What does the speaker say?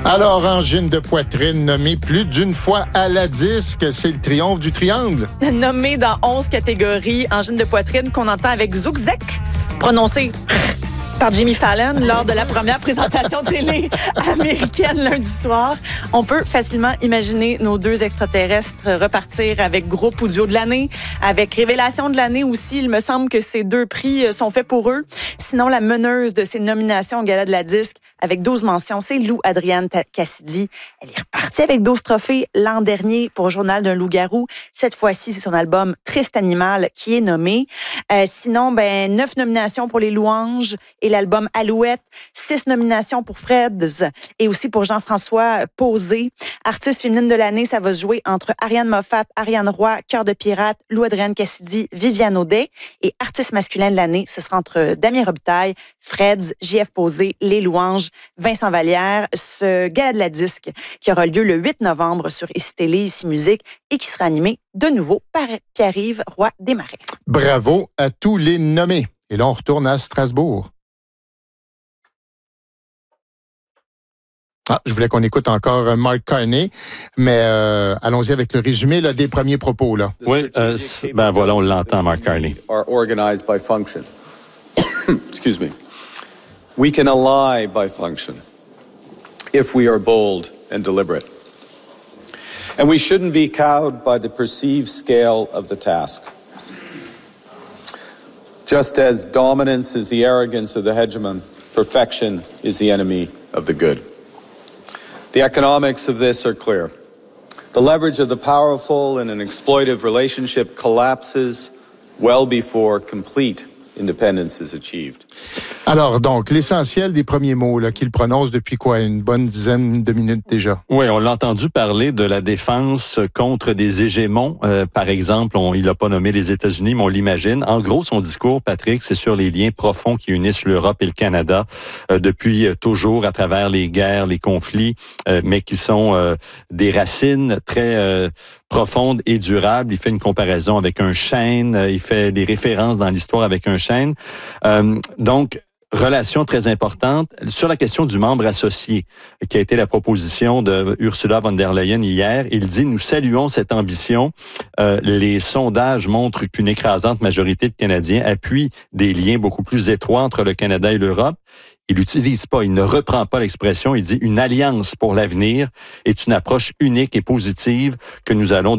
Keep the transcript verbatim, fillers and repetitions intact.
Alors, angine de poitrine nommée plus d'une fois à la disque, c'est le triomphe du triangle. Nommé dans onze catégories, angine de poitrine qu'on entend avec Zoukzek, prononcé par Jimmy Fallon lors de la première présentation télé américaine lundi soir. On peut facilement imaginer nos deux extraterrestres repartir avec groupe ou duo de l'année, avec révélation de l'année aussi. Il me semble que ces deux prix sont faits pour eux. Sinon, la meneuse de ces nominations au Gala de la Disque, avec douze mentions, c'est Lou Adrienne Cassidy. Elle est repartie avec douze trophées l'an dernier pour Journal d'un loup-garou. Cette fois-ci, c'est son album Triste Animal qui est nommé. Euh, sinon, ben neuf nominations pour Les Louanges et l'album Alouette, six nominations pour Freds et aussi pour Jean-François Posé. Artiste féminine de l'année, ça va se jouer entre Ariane Moffat, Ariane Roy, Cœur de pirate, Lou Adrienne Cassidy, Viviane Audet. Et artiste masculin de l'année, ce sera entre Damien Robitaille, Freds, J F Posé, Les Louanges, Vincent Vallière. Ce Gala de la Disque qui aura lieu le huit novembre sur Ici Télé, Ici Musique et qui sera animé de nouveau par Pierre-Yves Roy Desmarais. Bravo à tous les nommés. Et là, on retourne à Strasbourg. Ah, je voulais qu'on écoute encore Mark Carney, mais euh, allons-y avec le résumé là, des premiers propos. Là. Oui, euh, ben voilà, on l'entend, Mark Carney. Are organized by function. Excuse me. We can ally by function if we are bold and deliberate. And we shouldn't be cowed by the perceived scale of the task. Just as dominance is the arrogance of the hegemon, perfection is the enemy of the good. The economics of this are clear. The leverage of the powerful in an exploitive relationship collapses well before complete independence is achieved. Alors, donc, l'essentiel des premiers mots là, qu'il prononce depuis quoi, une bonne dizaine de minutes déjà? Oui, on l'a entendu parler de la défense contre des hégémons. Euh, par exemple, on, il n'a pas nommé les États-Unis, mais on l'imagine. En gros, son discours, Patrick, c'est sur les liens profonds qui unissent l'Europe et le Canada euh, depuis euh, toujours à travers les guerres, les conflits, euh, mais qui sont euh, des racines très euh, profondes et durables. Il fait une comparaison avec un chêne, euh, il fait des références dans l'histoire avec un chêne. Euh, donc, relation très importante sur la question du membre associé, qui a été la proposition de Ursula von der Leyen hier. Il dit, nous saluons cette ambition. Euh, les sondages montrent qu'une écrasante majorité de Canadiens appuient des liens beaucoup plus étroits entre le Canada et l'Europe. Il n'utilise pas, il ne reprend pas l'expression. Il dit, une alliance pour l'avenir est une approche unique et positive que nous allons